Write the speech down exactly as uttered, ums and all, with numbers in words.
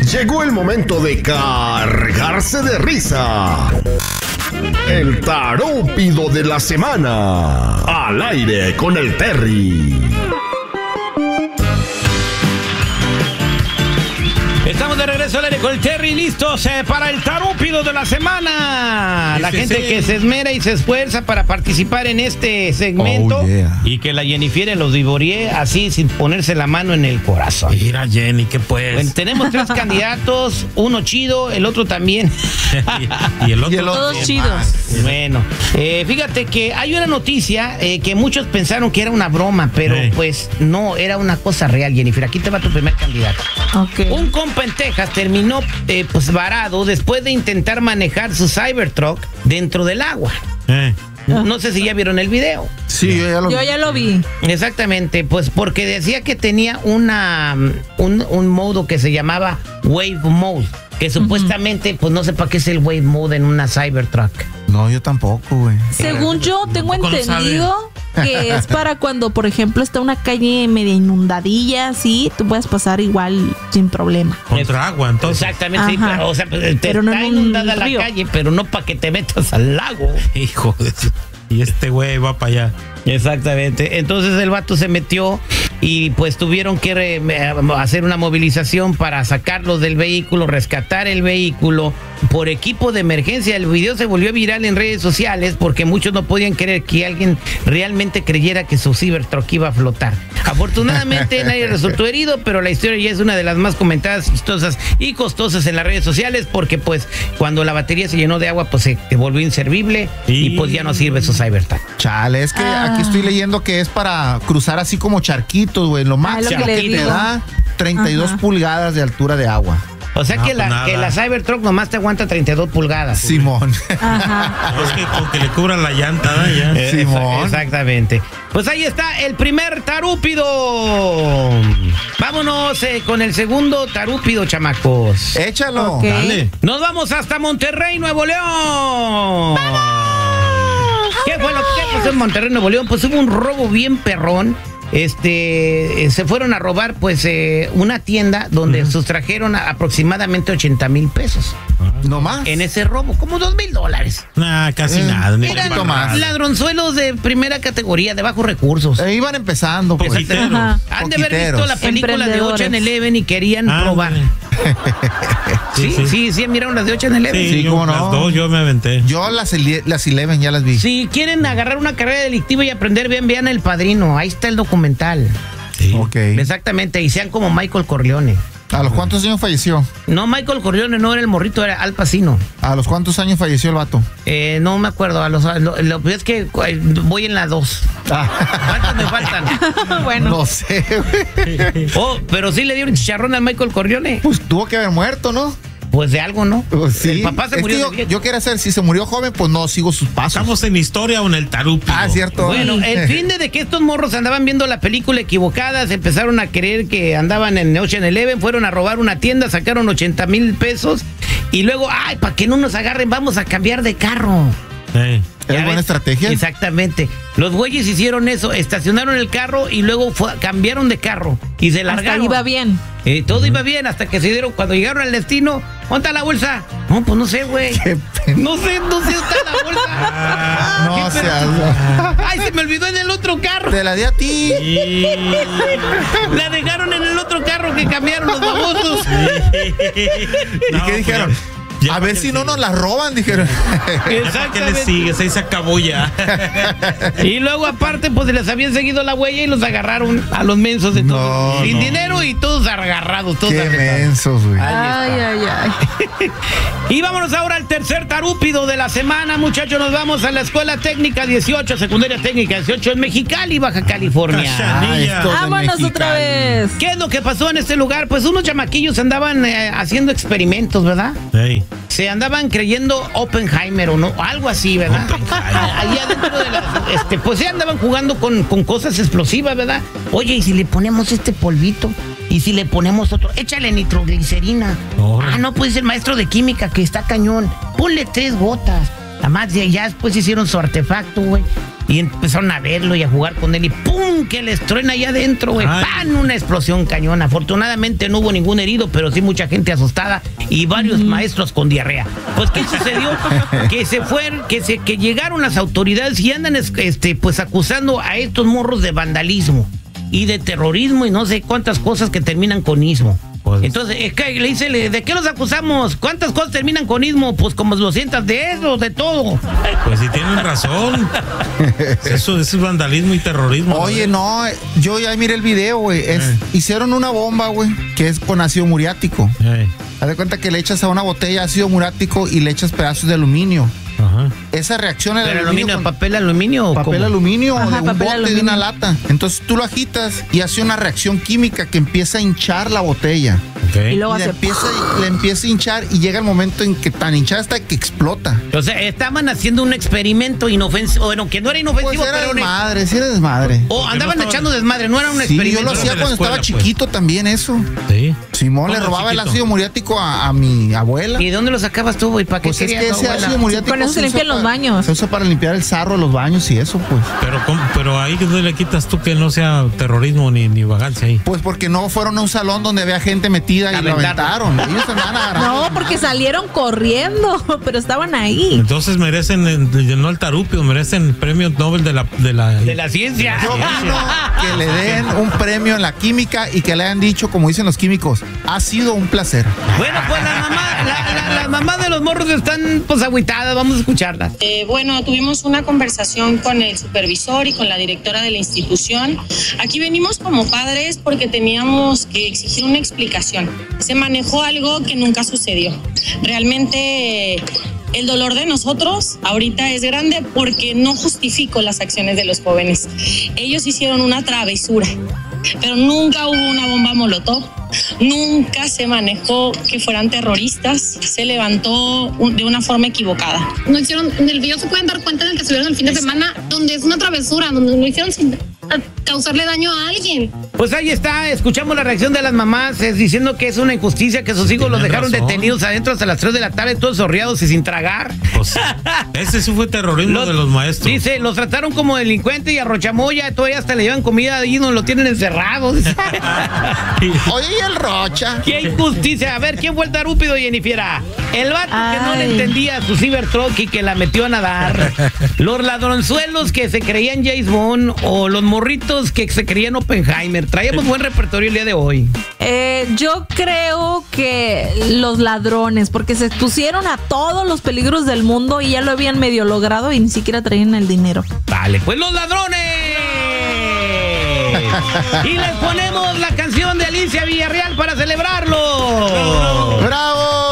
Llegó el momento de cargarse de risa. El tarúpido de la semana. Al aire con el Terry. Estamos de regreso al aire con el Terry, listos eh, para el tarúpido de la semana. La Sí, gente sí. que se esmera y se esfuerza para participar en este segmento. Oh, yeah. Y que la Jennifer los divorie así sin ponerse la mano en el corazón. Mira, Jenny, ¿qué pues? Bueno, tenemos tres candidatos, uno chido, el otro también. y, y el otro. Y el otro. también Todos chidos. más. Bueno, eh, fíjate que hay una noticia eh, que muchos pensaron que era una broma, pero Sí. pues no, era una cosa real, Jennifer. Aquí te va tu primer candidato. Ok. Un compa en Texas terminó eh, pues varado después de intentar manejar su Cybertruck dentro del agua. Eh. No, no sé si ya vieron el video. Sí, yo ya lo Yo vi. ya lo vi. Exactamente, pues porque decía que tenía una un, un modo que se llamaba Wave Mode, que supuestamente pues no sé para qué es el Wave Mode en una Cybertruck. No, yo tampoco, güey. Según yo tengo Tampoco lo entendido que es para cuando, por ejemplo, está una calle media inundadilla, así, tú puedes pasar igual sin problema. Contra agua, entonces. Exactamente, sí, Ajá. pero, o sea, pues, te Pero no está en un inundada la río. calle, pero no para que te metas al lago. Hijo de su- Y este güey va para allá. Exactamente. Entonces el vato se metió y pues tuvieron que re- hacer una movilización para sacarlos del vehículo, rescatar el vehículo por equipo de emergencia. El video se volvió viral en redes sociales porque muchos no podían creer que alguien realmente creyera que su Cybertruck iba a flotar. Afortunadamente nadie resultó herido, pero la historia ya es una de las más comentadas, chistosas y costosas en las redes sociales porque pues cuando la batería se llenó de agua pues se volvió inservible y, Y- pues ya no sirve su Cybertruck. Chale, es que Ah. aquí estoy leyendo que es para cruzar así como charquitos, güey. Lo máximo lo que que, les te digo. da treinta y dos Ajá. pulgadas de altura de agua. O sea No, que, pues la, que nada. la Cybertruck nomás te aguanta treinta y dos pulgadas. Simón. Ajá. Es que con que le cubran la llanta, ¿no? Ya. Eh, Simón. exa- Exactamente. Pues ahí está el primer tarúpido. Vámonos eh, con el segundo tarúpido, chamacos. Échalo. Ok. Dale. Nos vamos hasta Monterrey, Nuevo León. ¿Qué fue lo que pasó en Monterrey, Nuevo León? Pues hubo un robo bien perrón. Este, eh, se fueron a robar pues eh, una tienda donde sustrajeron a- aproximadamente ochenta mil pesos. ¿No más? En ese robo, como dos mil dólares. Nah, casi Eh, nada. ni mira para Eran más. nada. ladronzuelos de primera categoría, de bajos recursos. Eh, iban empezando, pues. Poquiteros. Ajá. Han de haber visto poquiteros. la película de Emprendedores. Ocean Eleven y querían Ah, robar. hombre. Sí, sí, sí, sí, miraron las de Ocean Eleven. Sí, Sí, yo, cómo no. las dos yo me aventé. Yo las, ele- las Eleven ya las vi. Si quieren agarrar una carrera delictiva y aprender bien, vean El Padrino. Ahí está el documental. Sí. Ok. Exactamente, y sean como Michael Corleone. ¿A los cuántos años falleció? No, Michael Corleone no era el morrito, era Al Pacino. ¿A los cuántos años falleció el vato? Eh, no me acuerdo, a los, a lo, lo que es que eh, voy en la dos. ¿Cuántos me faltan? Bueno. No sé, güey. Oh, pero sí le dieron chicharrón al Michael Corleone. Pues tuvo que haber muerto, ¿no? Pues de algo, ¿no? Pues sí. El papá se Es murió que de yo, viejo. yo quería saber, si se murió joven, pues no sigo sus pasos. ¿Estamos en historia o en el tarúpido? Ah, cierto. Bueno, el fin de, de que estos morros andaban viendo la película equivocada, se empezaron a creer que andaban en Ocean Eleven, fueron a robar una tienda, sacaron ochenta mil pesos y luego, ay, para que no nos agarren, vamos a cambiar de carro. Sí. ¿Es ¿Ya buena ves? estrategia? Exactamente. Los güeyes hicieron eso, estacionaron el carro y luego fue- cambiaron de carro y se Hasta largaron. ahí va bien. Eh, todo iba bien hasta que se dieron, cuando llegaron al destino, ¿dónde está la bolsa? No, pues no sé, güey. Qué pena. No sé, no sé, está la bolsa. No ¿Qué seas. Ay, se me olvidó en el otro carro. Te la di a ti. Y... La dejaron en el otro carro que cambiaron los babosos. ¿Y No, qué dijeron? pues, ya A ver para si que no sí. nos la roban, dijeron. ¿Qué le Exactamente. sigue? Se se acabó ya. Y luego aparte, pues les habían seguido la huella y los agarraron a los mensos de todos. No, Sin no. dinero y todos agarrados, todos Qué apretados. mensos, güey. Ahí Ay, está. ay, ay. Y vámonos ahora al tercer tarúpido de la semana, muchachos. Nos vamos a la Escuela Técnica dieciocho, Secundaria Técnica dieciocho en Mexicali, Baja California. Cachanilla. Ah, esto de Vámonos otra Mexicali. vez. ¿Qué es lo que pasó en este lugar? Pues unos chamaquillos andaban eh, haciendo experimentos, ¿verdad? Sí. Se andaban creyendo Oppenheimer o no, algo así, ¿verdad? Allá dentro de la, este, pues se andaban jugando con, con cosas explosivas, ¿verdad? Oye, ¿y si le ponemos este polvito? ¿Y si le ponemos otro? Échale nitroglicerina. Órale. Ah, no, pues el maestro de química que está cañón. Ponle tres gotas. Además, ya, ya después hicieron su artefacto, güey. Y empezaron a verlo y a jugar con él y ¡pum! Que les truena allá adentro, güey. Ay. ¡Pan! Una explosión cañón. Afortunadamente no hubo ningún herido, pero sí mucha gente asustada y varios maestros con diarrea. Pues, ¿qué sucedió? Que se fueron, que se, que llegaron las autoridades y andan este, pues acusando a estos morros de vandalismo y de terrorismo y no sé cuántas cosas que terminan con ismo. Pues- Entonces, es que le dice, ¿de qué los acusamos? ¿Cuántas cosas terminan con ismo? Pues como doscientas de eso, de todo. Pues sí tienen razón. Eso, eso es vandalismo y terrorismo. Oye, no, yo ya miré el video, güey. Es- Eh. Hicieron una bomba, güey, que es con ácido muriático. Eh, Haz de cuenta que le echas a una botella ácido muriático y le echas pedazos de aluminio. ajá. Esa reacción al ¿Pero aluminio, con- papel aluminio o papel cómo? aluminio Ajá, o de un papel bote de aluminio. una lata. Entonces tú lo agitas y hace una reacción química que empieza a hinchar la botella. Ok. Y luego Y le hace empieza, le empieza a hinchar y llega el momento en que tan hinchada hasta que explota. O sea, estaban haciendo un experimento inofensivo, bueno, que no era Pues inofensivo, era pero... desmadre, sí era desmadre. O Porque andaban no estaba- echando desmadre, no era un Sí, experimento. yo lo hacía de la cuando escuela, estaba pues. chiquito también eso. Sí. Simón le ¿Cuándo robaba el chiquito? ácido muriático a, a mi abuela. ¿Y de dónde lo sacabas tú, güey? ¿Para qué Pues es querías que tu ese abuela? ácido muriático Con eso se usa limpian los pa- baños. Se usa para limpiar el sarro de los baños y eso, pues. Pero, ¿cómo? Pero ahí ¿dónde le quitas tú que no sea terrorismo ni, ni vagancia ahí? Pues porque no fueron a un salón donde había gente metida y lo Aventarlo. aventaron. Ellos andaban agarrando. No, porque salieron corriendo, pero estaban ahí. Entonces merecen, eh, no el tarupio, merecen premio Nobel de la... De la, De la ciencia. Yo opino que le den un premio en la química y que le hayan dicho, como dicen los químicos, ha sido un placer. Bueno, pues la mamá, la, la, la mamá de los morros están pues agüitadas, vamos a escucharlas. Eh, bueno, tuvimos una conversación con el supervisor y con la directora de la institución. Aquí venimos como padres porque teníamos que exigir una explicación. Se manejó algo que nunca sucedió. Realmente eh, el dolor de nosotros ahorita es grande porque no justifico las acciones de los jóvenes. Ellos hicieron una travesura, pero nunca hubo una bomba molotov. Nunca se manejó que fueran terroristas, se levantó un- de una forma equivocada. No hicieron, en el video se pueden dar cuenta de que subieron el fin de semana, donde es una travesura, donde lo hicieron sin a- causarle daño a alguien. Pues ahí está, escuchamos la reacción de las mamás es, diciendo que es una injusticia que sus hijos los Tienen dejaron razón. detenidos adentro hasta las tres de la tarde, todos sorriados y sin tragar. Pues, ese sí fue terrorismo Los- de los maestros. Dice, los trataron como delincuentes y a Rochamoya todavía hasta le llevan comida y no lo tienen encerrado. Oye, ¿y el Rocha? ¡Qué injusticia! A ver, ¿quién fue el tarúpido, Jennifiera? El vato que no le Ay. entendía a su Cybertruck y que la metió a nadar. Los ladronzuelos que se creían James Bond o los morritos que se creían Oppenheimer. Traíamos buen repertorio el día de hoy. Eh, yo creo que los ladrones, porque se expusieron a todos los peligros del mundo y ya lo habían medio logrado y ni siquiera traían el dinero. Vale, pues los ladrones. Y les ponemos la canción de Alicia Villarreal para celebrarlo.